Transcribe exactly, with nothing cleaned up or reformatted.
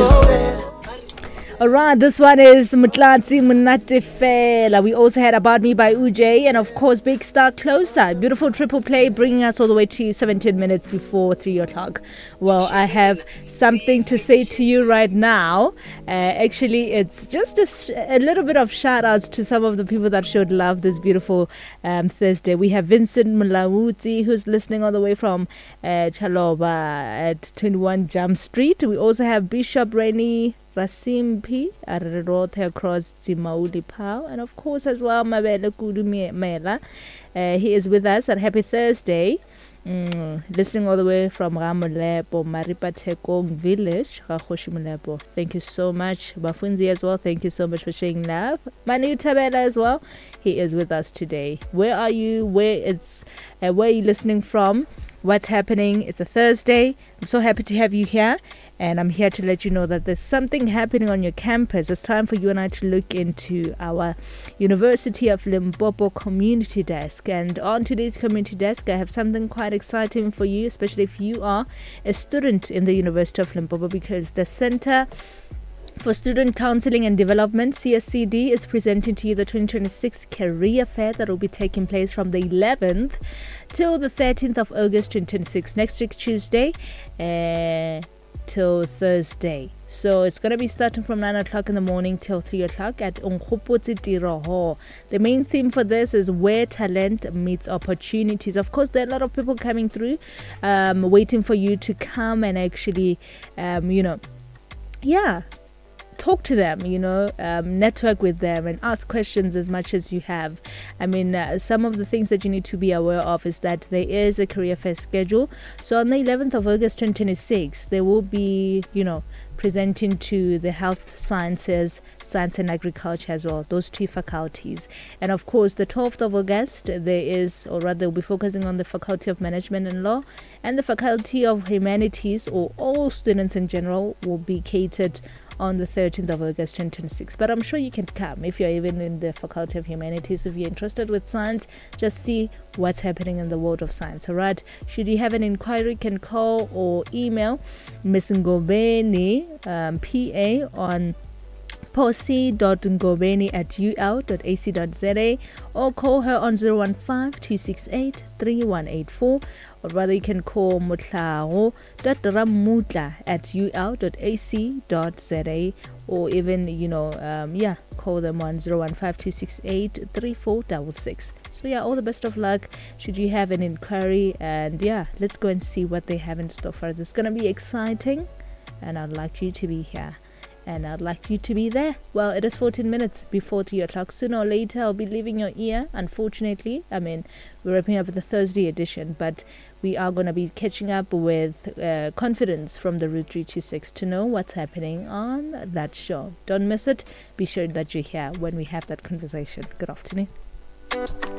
Alright, this one is Mutlatsi Munate Fela. We also had About Me by Ujay, and of course Big Star Closer. Beautiful triple play bringing us all the way to seventeen minutes before three o'clock. Well, I have something to say to you right now. Uh, actually, it's just a, sh- a little bit of shout outs to some of the people that showed love this beautiful um, Thursday. We have Vincent Mulawuti, who's listening all the way from uh, Chaloba at twenty-one Jump Street. We also have Bishop Rainy Rasim P. Arrote across Zimauli Pau, and of course as well Mabele Kudu Mela. Uh, he is with us, and happy Thursday. Mm, listening all the way from Ramulepo, Maripa Tekong Village, Rakoshimulepo. Thank you so much. Bafunzi as well, thank you so much for sharing love. Manu Tabela as well, he is with us today. Where are you? Where it's uh, where are you listening from? What's happening? It's a Thursday. I'm so happy to have you here. And I'm here to let you know that there's something happening on your campus. It's time for you and I to look into our University of Limpopo Community Desk. And on today's Community Desk, I have something quite exciting for you, especially if you are a student in the University of Limpopo, because the Center for Student Counseling and Development, C S C D, is presenting to you the twenty twenty-six Career Fair that will be taking place from the eleventh till the thirteenth of August twenty twenty-six, next week Tuesday. Uh, till Thursday. So it's going to be starting from nine o'clock in the morning till three o'clock at Unkgopotse Tiro Hall. The main theme for this is where talent meets opportunities. Of course, there are a lot of people coming through, um, waiting for you to come and actually, um, you know, yeah, talk to them, you know, um, network with them and ask questions as much as you have. I mean, uh, some of the things that you need to be aware of is that there is a career fair schedule. So on the eleventh of August twenty twenty-six, there will be, you know, presenting to the health sciences, science and agriculture as well, those two faculties. And of course, the twelfth of August, there is, or rather, we'll be focusing on the Faculty of Management and Law, and the Faculty of Humanities, or all students in general, will be catered on the thirteenth of August twenty twenty-six. But I'm sure you can come if you're even in the Faculty of Humanities. If you're interested with science, just see what's happening in the world of science. All right. Should you have an inquiry, you can call or email Miss Ngobeni, um, P A, on posi dot ngobeni at u l dot a c dot z a, or call her on zero one five two six eight three one eight four, or rather you can call mutlao dot ramutla at u l dot a c dot z a, or even, you know, um, yeah, call them on zero one five two six eight three four six six. So yeah, all the best of luck should you have an inquiry, and yeah, let's go and see what they have in store for us. It's gonna be exciting, and I'd like you to be here. And I'd like you to be there. Well, it is fourteen minutes before three o'clock. Sooner or later, I'll be leaving your ear, unfortunately. I mean, we're wrapping up the Thursday edition, but we are going to be catching up with uh, Confidence from the Route three two six to know what's happening on that show. Don't miss it. Be sure that you're here when we have that conversation. Good afternoon.